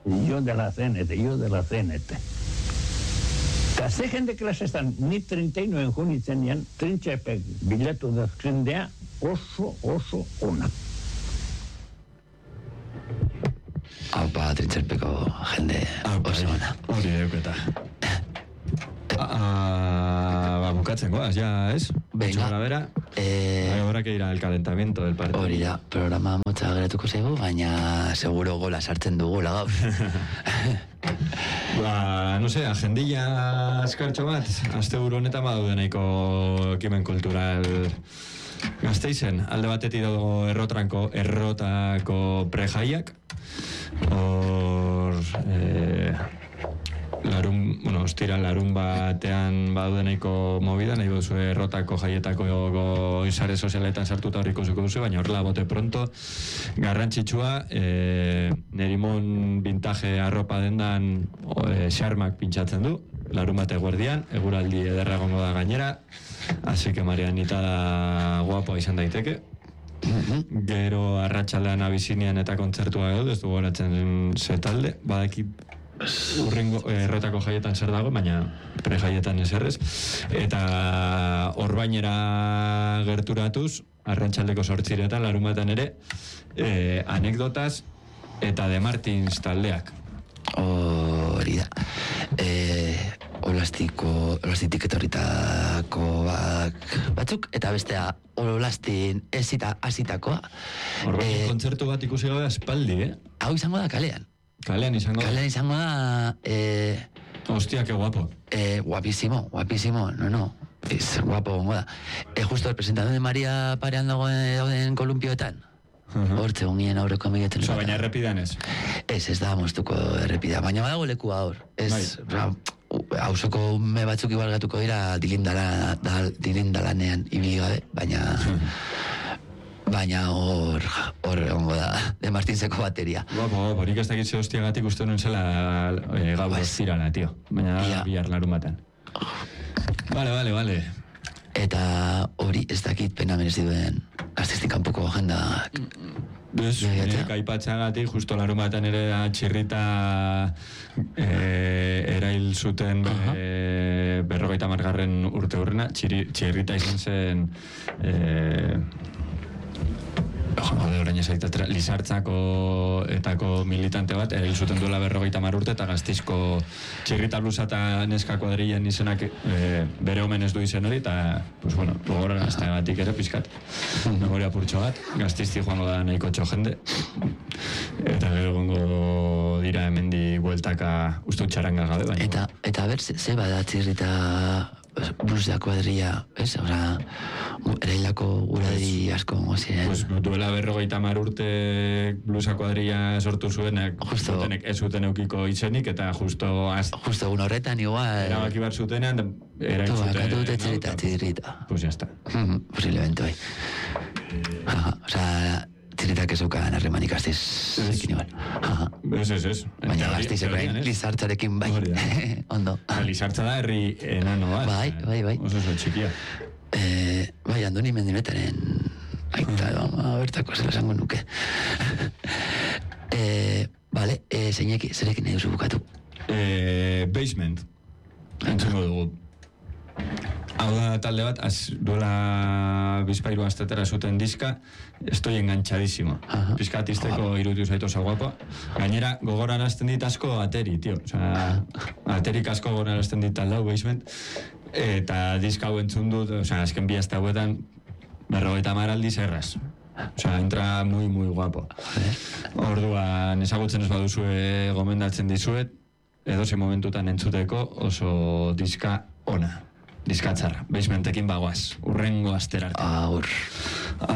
yo de la CNT. Eta ze jende klasestan, ni 39 junitzen nian, trintxepek bilatu da jendea oso ona. Haupa, trintxerpeko jende oso ona. Hori deuketa. Bukatzen goaz, ya, ez? Venga. Ahora que irá el calentamiento del partido. Hori da, programa motza geratuko zaigu, baina seguro gola sartzen dugula gaur. No sé, agendilla eskartxo bat, asteburu honetan badaude nahiko ekimen kultural Gasteizen. Alde batetik dago errotako prejaiak. Hor... larun batean badaude nahiko movida, nahi duzu errotako jaietako sare sozialetan sartuta hor ikusiko duzu, baina horrela bote pronto garrantzitsua, Nerimon vintage arropa dendan xarmak pintxatzen du, larun bate guardian, eguraldi ederra egongo da gainera, así que Marianita guapoa izan daiteke. Gero arratsaldean Abisinian eta kontzertua edo, ez du goratzen ze talde, badaki urrengo errotako jaietan zer dago, baina prejaietan eserrez, eta Orbainera gerturatuz, arratsaldeko 8:00 larunbatean ere, anekdotaz eta De Martins taldeak. Hori da. Olastitik etorritako batzuk, eta bestea Olastin hasitakoa. Orbain kontzertu bat ikusi gabe aspaldi, Hau izango da kalean. Kalean izango da... Hostia, que guapo. Guapísimo, no. Es guapo, moda. Justo el presentador de María parean dagoen kolumpioetan. Hortze gongien aurreko amigetzen. Osa, baina errepidean ez? Ez da moztuko errepidea, baina badago lekua hor. Hausoko ume batzuk igual gatuko dira dilindalanean ibili gabe, baina hor egongo da De Martinseko bateria. Guapo, nik ez dakit ze hostiagatik uste nuen zela gaur zirala, tio. Baina bihar larun batean. Vale. Eta hori ez dakit pena merezi duen Gasteiztik kanpoko agendak. Nik aipatzagatik, justo larun batean ere txirrita erail zuten 50. urte hurrena, txirrita izan zen orain ezaitatera, Lizartzako etako militante bat, erail zuten duela 50 urte, eta Gasteizko txirrita blusa eta neska kuadrilen izenak bere omen ez du izen hori, eta, gogoran azteagatik ere pizkat. Memoria purtxo bat, Gasteiztik joango da nahiko jende, eta gero gongo dira hemendi bueltaka ustu txaranga gabe, baina. Eta ber, ze bada txirrita blusa kuadrilla, ez? Erailako uradi asko ziren. Duela 50 urte blusa kuadrilla sortu zuenak, ez zuten eukiko izenik, eta justo egun horretan igual erabaki bar zutenean erail zuten bakatute txirrita. Pues ya está. Posiblemente bai. Txirritak ezukan harremanik Gasteizekin igual. Ez. Baina Gasteizeko Lizartzarekin bai. Ondo. Lizartza da herri enano bat. Bai. Oso txikia. Bai, Andoni Mendimetaren aita, bertako zela esango nuke. Vale, zerekin nahi duzu bukatu? Basement. Entzungo dugu. Hau da talde bat, duela bizpairu astetara zuten diska, estoy enganchadísimo. Pizkatisteko iruditu zaitu oso guapo. Gainera, gogoran hasten dit asko ateri, tio. Aterik asko gogoran hasten dit taldau, Basement. Eta diska hau entzun dut, azken bi aste hauetan 50 aldiz erraz. Entra muy guapo. Orduan, ezagutzen ez baduzue gomendatzen dizuet, edozein momentutan entzuteko oso diska ona. Diskatzarra, Basementekin bagoaz, urrengo asterarte.